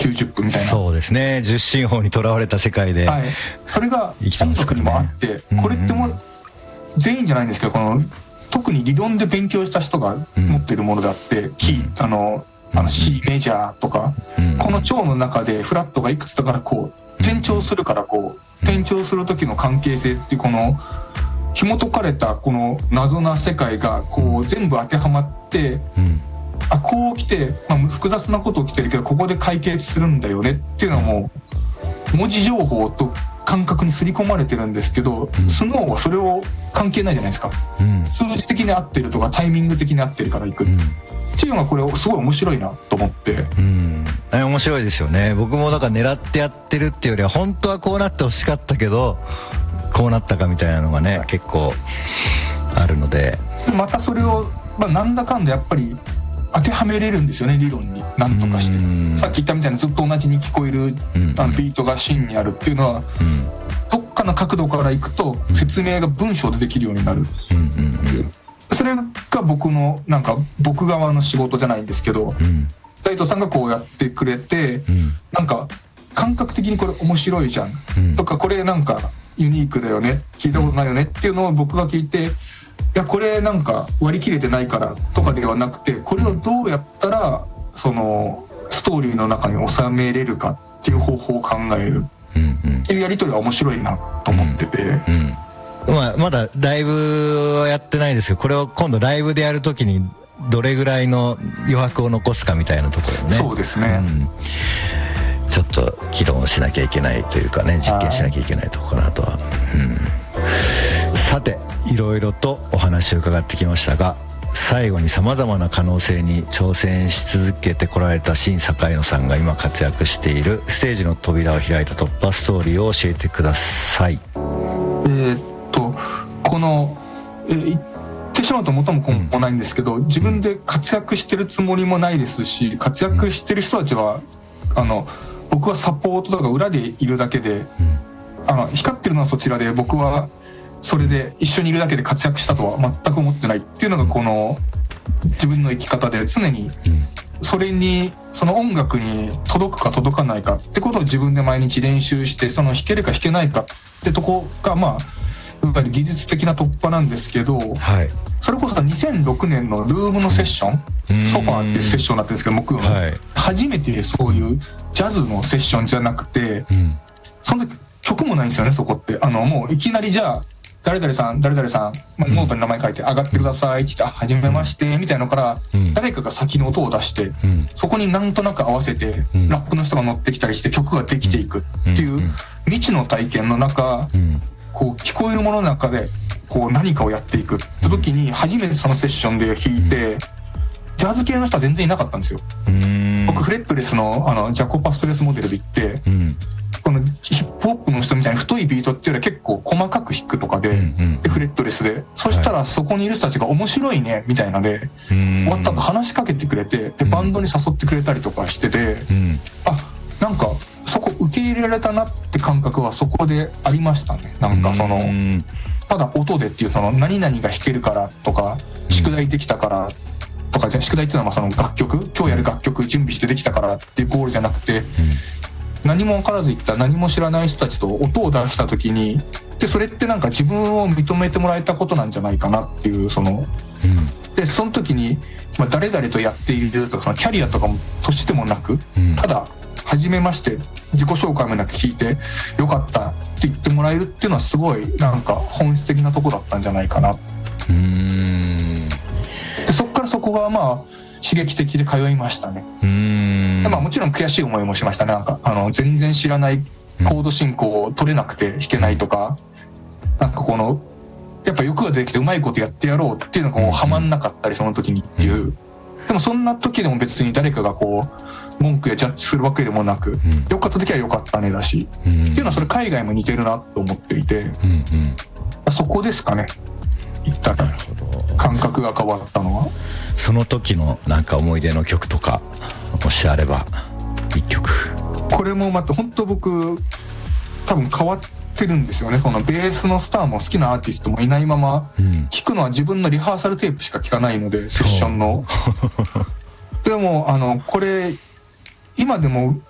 90分みたいな。 そうですね、10進法にとらわれた世界で、 はい、それが音楽にもあって、これってもう全員じゃないんですけど、この特に理論で勉強した人が持っているものであって、C メジャーとか、この調の中でフラットがいくつだからこう転調するから、こう転調する時の関係性っていう、この紐解かれたこの謎な世界がこう全部当てはまって、こう来て、複雑なこと起きてるけどここで解決するんだよねっていうのはもう文字情報と感覚に刷り込まれてるんですけど、スノーはそれを関係ないじゃないですか、数字的に合ってるとかタイミング的に合ってるからいく、っていうのがこれすごい面白いなと思って、 面白いですよね。僕もだから狙ってやってるっていうよりは本当はこうなってほしかったけどこうなったかみたいなのがね、結構あるので、 またそれを、なんだかんだやっぱり当てはめれるんですよね、理論に何とかして。さっき言ったみたいにずっと同じに聞こえるビートが芯にあるっていうのは、どっかの角度からいくと説明が文章でできるようになる。それが僕側の仕事じゃないんですけど、大東さんがこうやってくれて、なんか感覚的にこれ面白いじゃん、とかこれなんかユニークだよね、聞いたことないよねっていうのを僕が聞いて、いやこれなんか割り切れてないからとかではなくて、これをどうやったらそのストーリーの中に収めれるかっていう方法を考えるっていうやり取りは面白いなと思ってて、 まだライブはやってないですけど、これを今度ライブでやるときにどれぐらいの余白を残すかみたいなところね。 そうですね、 ちょっと議論しなきゃいけないというかね、実験しなきゃいけないところかなとは、さていろいろとお話を伺ってきましたが、最後にさまざまな可能性に挑戦し続けてこられた新坂井野さんが今活躍しているステージの扉を開いた突破ストーリーを教えてください。 この言ってしまうと元も子もないんですけど、自分で活躍してるつもりもないですし、活躍してる人たちは僕はサポートとか裏でいるだけで、光ってるのはそちらで、僕はそれで一緒にいるだけで活躍したとは全く思ってないっていうのがこの自分の生き方で、常にその音楽に届くか届かないかってことを自分で毎日練習して、その弾けるか弾けないかってとこがやっぱり技術的な突破なんですけど、それこそ2006年のルームのセッション、ソファーっていうセッションになってるんですけど、僕初めてそういうジャズのセッションじゃなくて、その時曲もないんですよね、そこって。もういきなりじゃあ誰々さん、ノートに名前書いて上がってくださいって言って、はじめましてみたいなのから、誰かが先の音を出して、そこになんとなく合わせて、ラップの人が乗ってきたりして曲ができていくっていう未知の体験の中、こう聞こえるものの中でこう何かをやっていくって時に、初めてそのセッションで弾いて、ジャズ系の人は全然いなかったんですよ。僕フレットレスのジャコパストレスモデルで行って、このヒップホップの人みたいに太いビートっていうよりは結構細かく弾くとかで、フレットレスで、そしたらそこにいる人たちが面白いねみたいなで、終わった後話しかけてくれて、でバンドに誘ってくれたりとかしてて、なんかそこ受け入れられたなって感覚はそこでありましたね。なんかただ音でっていう、何々が弾けるからとか、宿題できたからとか、宿題っていうのはその楽曲、今日やる楽曲準備してできたからっていうゴールじゃなくて、何も分からず行った何も知らない人たちと音を出した時に、でそれってなんか自分を認めてもらえたことなんじゃないかなっていう、でその時に、誰々とやっているとか、そのキャリアとかも年でもなく、ただ初めまして自己紹介もなく聞いてよかったって言ってもらえるっていうのは、すごいなんか本質的なとこだったんじゃないかな。でそっからそこが刺激的で通いましたね。もちろん悔しい思いもしましたね。なんか全然知らないコード進行を取れなくて弾けないとか、なんかやっぱ欲が出てきてうまいことやってやろうっていうのがはまんなかったり、その時にっていう。でもそんな時でも別に誰かが文句やジャッジするわけでもなく、良かった時は良かったねだし、っていうのはそれ海外も似てるなと思っていて、そこですかね、言ったら感覚が変わったのは。 その時のなんか思い出の曲とかもしあれば一曲。 これもまた本当僕多分変わってるんですよね。このベースのスターも好きなアーティストもいないまま、聞くのは自分のリハーサルテープしか聞かないので、セッションのでもこれ今でも